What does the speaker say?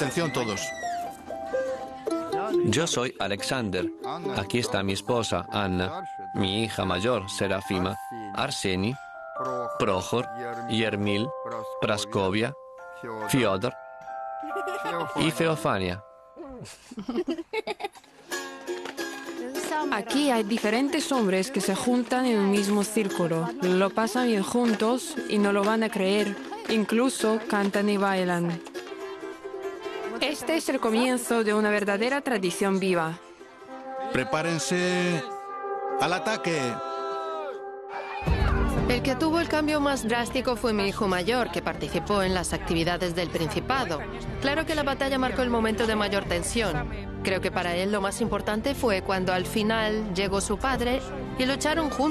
Atención todos. Yo soy Alexander. Aquí está mi esposa, Anna, mi hija mayor, Serafima, Arseni, Prohor, Yermil, Praskovia, Fyodor y Feofania. Aquí hay diferentes hombres que se juntan en un mismo círculo, lo pasan bien juntos y no lo van a creer, incluso cantan y bailan. Este es el comienzo de una verdadera tradición viva. Prepárense al ataque. El que tuvo el cambio más drástico fue mi hijo mayor, que participó en las actividades del Principado. Claro que la batalla marcó el momento de mayor tensión. Creo que para él lo más importante fue cuando al final llegó su padre y lucharon juntos.